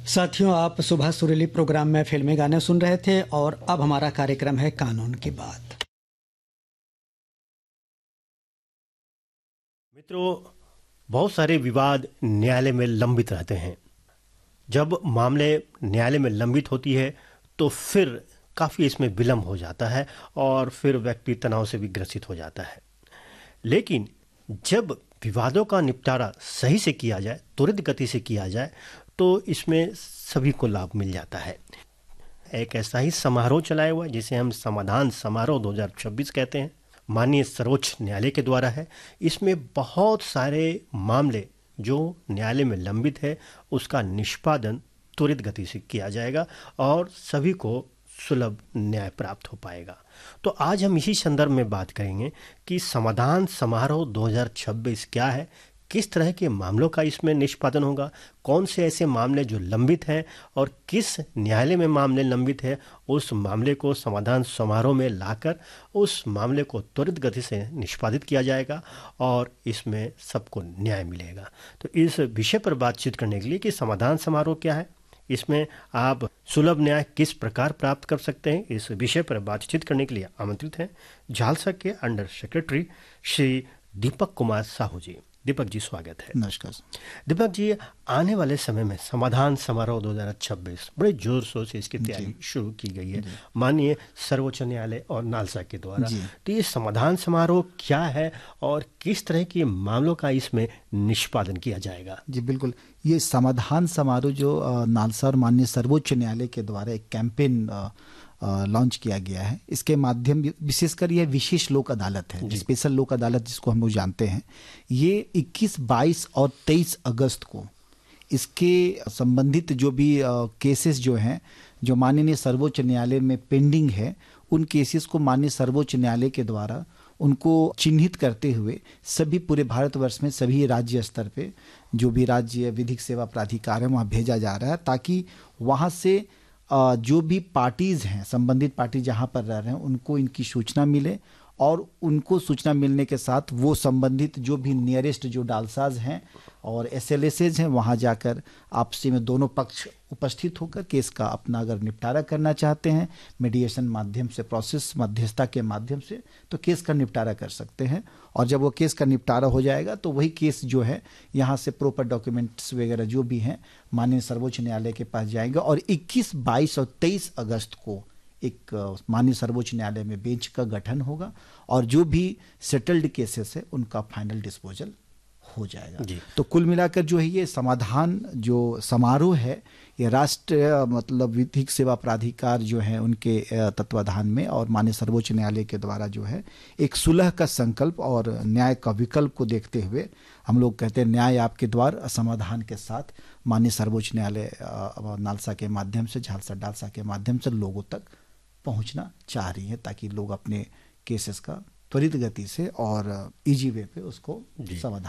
साथियों, आप सुबह सुरीली प्रोग्राम में फिल्मी गाने सुन रहे थे और अब हमारा कार्यक्रम है कानून की बात। मित्रों, बहुत सारे विवाद न्यायालय में लंबित रहते हैं। जब मामले न्यायालय में लंबित होती है तो फिर काफ़ी इसमें विलम्ब हो जाता है और फिर व्यक्ति तनाव से भी ग्रसित हो जाता है। लेकिन जब विवादों का निपटारा सही से किया जाए, त्वरित गति से किया जाए, तो इसमें सभी को लाभ मिल जाता है। एक ऐसा ही समारोह चलाया हुआ है जिसे हम समाधान समारोह 2026 कहते हैं, माननीय सर्वोच्च न्यायालय के द्वारा है। इसमें बहुत सारे मामले जो न्यायालय में लंबित है उसका निष्पादन त्वरित गति से किया जाएगा और सभी को सुलभ न्याय प्राप्त हो पाएगा। तो आज हम इसी संदर्भ में बात करेंगे कि समाधान समारोह 2026 क्या है, किस तरह के मामलों का इसमें निष्पादन होगा, कौन से ऐसे मामले जो लंबित हैं और किस न्यायालय में मामले लंबित है, उस मामले को समाधान समारोह में लाकर उस मामले को त्वरित गति से निष्पादित किया जाएगा और इसमें सबको न्याय मिलेगा। तो इस विषय पर बातचीत करने के लिए कि समाधान समारोह क्या है, इसमें आप सुलभ न्याय किस प्रकार प्राप्त कर सकते हैं, इस विषय पर बातचीत करने के लिए आमंत्रित हैं झालसा के अंडर सेक्रेटरी श्री दीपक कुमार साहू जी। दीपक जी, स्वागत है। नमस्कार। दीपक जी, आने वाले समय में समाधान समारोह 2026 बड़े जोर शोर से इसकी तैयारी शुरू की गई है माननीय सर्वोच्च न्यायालय और नालसा के द्वारा। तो ये समाधान समारोह क्या है और किस तरह के मामलों का इसमें निष्पादन किया जाएगा? जी बिल्कुल, ये समाधान समारोह जो नालसा और माननीय सर्वोच्च न्यायालय के द्वारा एक कैंपेन लॉन्च किया गया है, इसके माध्यम विशेषकर यह विशेष लोक अदालत है, स्पेशल लोक अदालत जिसको हम लोग जानते हैं। ये 21, 22 और 23 अगस्त को इसके संबंधित जो भी केसेस जो हैं जो माननीय सर्वोच्च न्यायालय में पेंडिंग है, उन केसेस को माननीय सर्वोच्च न्यायालय के द्वारा उनको चिन्हित करते हुए सभी पूरे भारतवर्ष में सभी राज्य स्तर पे जो भी राज्य विधिक सेवा प्राधिकार है वहाँ भेजा जा रहा है, ताकि वहाँ से जो भी पार्टीज हैं, संबंधित पार्टी जहां पर रह रहे हैं, उनको इनकी सूचना मिले और उनको सूचना मिलने के साथ वो संबंधित जो भी नियरेस्ट जो डालसाज हैं और SLSs हैं वहां जाकर आपसी में दोनों पक्ष उपस्थित होकर केस का अपना अगर निपटारा करना चाहते हैं मीडिएशन माध्यम से, प्रोसेस मध्यस्थता के माध्यम से, तो केस का निपटारा कर सकते हैं। और जब वो केस का निपटारा हो जाएगा तो वही केस जो है यहाँ से प्रॉपर डॉक्यूमेंट्स वगैरह जो भी हैं माननीय सर्वोच्च न्यायालय के पास जाएंगे और 21, 22 और 23 अगस्त को एक माननीय सर्वोच्च न्यायालय में बेंच का गठन होगा और जो भी सेटल्ड केसेस है उनका फाइनल डिस्पोजल हो जाएगा। तो कुल मिलाकर जो है ये समाधान जो समारोह है ये राष्ट्रीय मतलब विधिक सेवा प्राधिकार जो है उनके तत्वाधान में और माननीय सर्वोच्च न्यायालय के द्वारा जो है एक सुलह का संकल्प और न्याय का विकल्प को देखते हुए हम लोग कहते हैं न्याय आपके द्वार समाधान के साथ माननीय सर्वोच्च न्यायालय नालसा के माध्यम से, झालसा डालसा के माध्यम से लोगों तक पहुंचना चाह रही है, ताकि लोग अपने केसेस का त्वरित गति से और इजी वे पे उसको समाधान